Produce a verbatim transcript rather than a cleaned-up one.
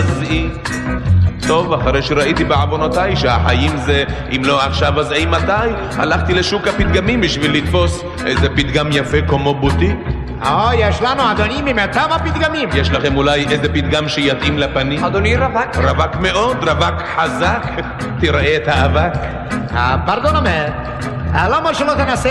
מזעי. טוב, אחרי שראיתי בעוונותיי שהחיים זה אם לא עכשיו אז אי מתי, הלכתי לשוק הפתגמים בשביל לתפוס איזה פתגם יפה כמו בוטיק. או, יש לנו אדוני ממיטב הפתגמים. יש לכם אולי איזה פתגם שיתאים לפנים? אדוני רווק. רווק מאוד, רווק חזק. תראה את האבק. פרדון אומר, למה שלא תנסה